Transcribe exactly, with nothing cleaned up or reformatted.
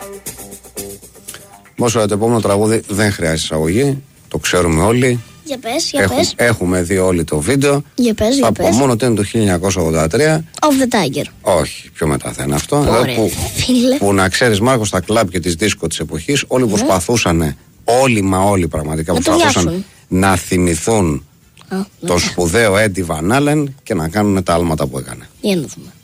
Όσο το επόμενο τραγούδι δεν χρειάζεται εισαγωγή, το ξέρουμε όλοι. Για πες, για Έχουμε, πες. έχουμε δει όλοι το βίντεο. Για πες, για Θα πες. πω μόνο ότι είναι το χίλια εννιακόσια ογδόντα τρία. Off the Tiger. Όχι, πιο μετά θα είναι αυτό. Ωραία, Εδώ που, φίλε. που να ξέρεις, Μάρκο, στα κλαμπ και τις δίσκο της εποχής, όλοι Ναι. προσπαθούσαν, όλοι μα όλοι πραγματικά Να το προσπαθούσαν διάσουν. να θυμηθούν Α, ναι. το σπουδαίο Έντι Βαν Άλεν και να κάνουν τα άλματα που έκανε. Για να δούμε.